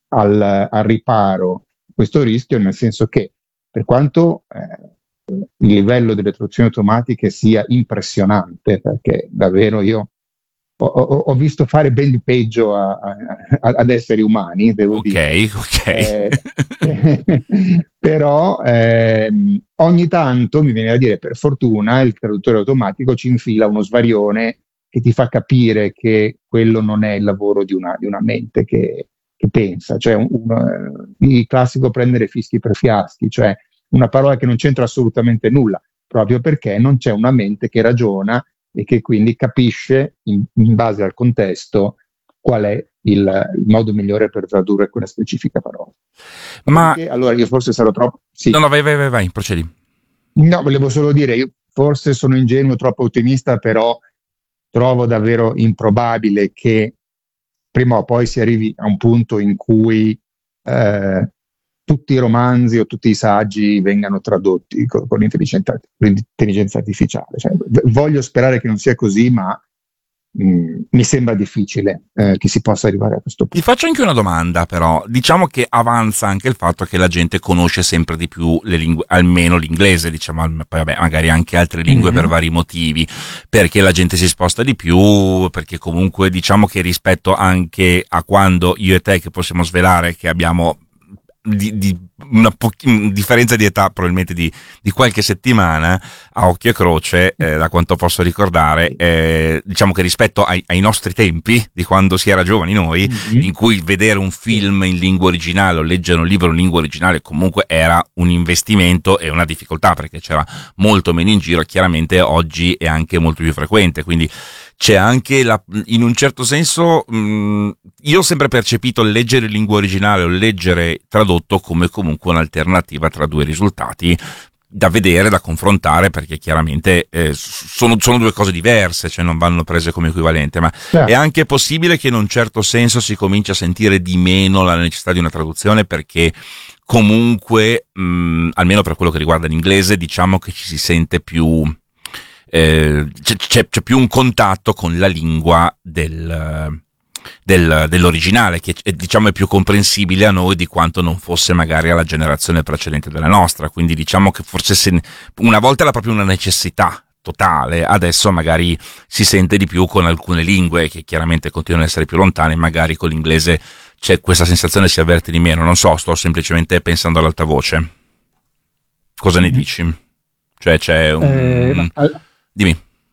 al riparo questo rischio, nel senso che per quanto il livello delle traduzioni automatiche sia impressionante, perché davvero io ho visto fare ben di peggio ad esseri umani, devo dire. Ok. Però ogni tanto mi viene da dire, per fortuna, il traduttore automatico ci infila uno svarione che ti fa capire che quello non è il lavoro di una mente che pensa, cioè il classico prendere fischi per fiaschi, cioè una parola che non c'entra assolutamente nulla, proprio perché non c'è una mente che ragiona e che quindi capisce in base al contesto qual è il modo migliore per tradurre quella specifica parola. Ma allora io forse sarò troppo... Sì. No, vai, procedi. No, volevo solo dire, io forse sono ingenuo, troppo ottimista, però trovo davvero improbabile che prima o poi si arrivi a un punto in cui tutti i romanzi o tutti i saggi vengano tradotti con l'intelligenza artificiale. Cioè, voglio sperare che non sia così, ma mi sembra difficile che si possa arrivare a questo punto. Ti faccio anche una domanda, però. Diciamo che avanza anche il fatto che la gente conosce sempre di più le lingue, almeno l'inglese, diciamo, poi vabbè, magari anche altre lingue per vari motivi, perché la gente si sposta di più, perché comunque diciamo che rispetto anche a quando io e te, che possiamo svelare che abbiamo una differenza di età probabilmente di qualche settimana, a occhio e croce, da quanto posso ricordare, diciamo che rispetto ai nostri tempi, di quando si era giovani noi, in cui vedere un film in lingua originale o leggere un libro in lingua originale comunque era un investimento e una difficoltà, perché c'era molto meno in giro. Chiaramente oggi è anche molto più frequente, quindi c'è anche in un certo senso, io ho sempre percepito leggere in lingua originale o leggere tradotto come comunque un'alternativa tra due risultati da vedere, da confrontare, perché chiaramente sono due cose diverse, cioè non vanno prese come equivalente, ma è anche possibile che in un certo senso si cominci a sentire di meno la necessità di una traduzione, perché comunque, almeno per quello che riguarda l'inglese, diciamo che ci si sente più... c'è più un contatto con la lingua dell'originale, che diciamo è più comprensibile a noi di quanto non fosse magari alla generazione precedente della nostra. Quindi diciamo che forse una volta era proprio una necessità totale, adesso magari si sente di più con alcune lingue che chiaramente continuano ad essere più lontane, magari con l'inglese c'è questa sensazione, si avverte di meno. Non so, sto semplicemente pensando all'alta voce. Cosa ne dici? Cioè c'è un... Dimmi.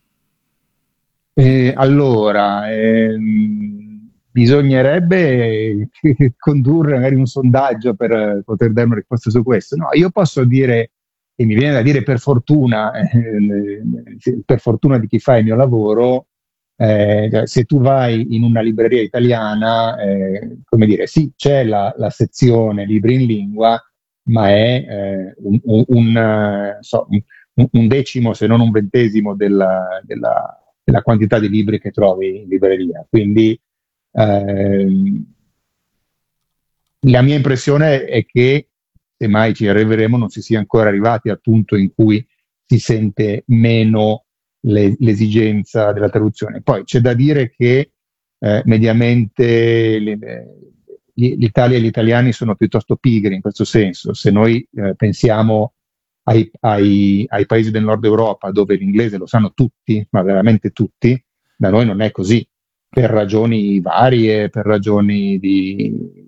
Allora, bisognerebbe condurre magari un sondaggio per poter dare una risposta su questo. No, io posso dire, e mi viene da dire per fortuna di chi fa il mio lavoro, se tu vai in una libreria italiana, come dire, sì, c'è la sezione libri in lingua, ma è un decimo, se non un ventesimo della quantità di libri che trovi in libreria. Quindi la mia impressione è che, se mai ci arriveremo, non si sia ancora arrivati al punto in cui si sente meno l'esigenza della traduzione. Poi c'è da dire che mediamente l'Italia e gli italiani sono piuttosto pigri in questo senso. Se noi pensiamo ai paesi del nord Europa, dove l'inglese lo sanno tutti, ma veramente tutti, da noi non è così, per ragioni varie, per ragioni di...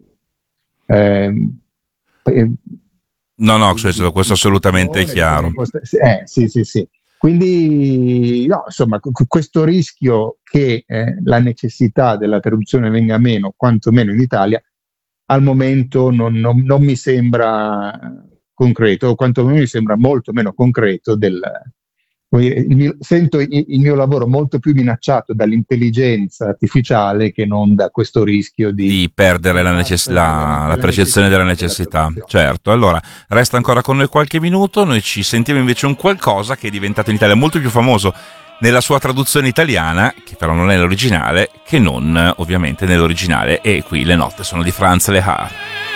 No, questo assolutamente è chiaro. Sì. Quindi, no, insomma, questo rischio che la necessità della traduzione venga meno, quantomeno in Italia, al momento non mi sembra concreto, o quantomeno mi sembra molto meno concreto sento il mio lavoro molto più minacciato dall'intelligenza artificiale che non da questo rischio di perdere la percezione della necessità. Certo, allora resta ancora con noi qualche minuto, noi ci sentiamo invece un qualcosa che è diventato in Italia molto più famoso nella sua traduzione italiana, che però non è l'originale, che non ovviamente nell'originale, e qui le note sono di Franz Lehár.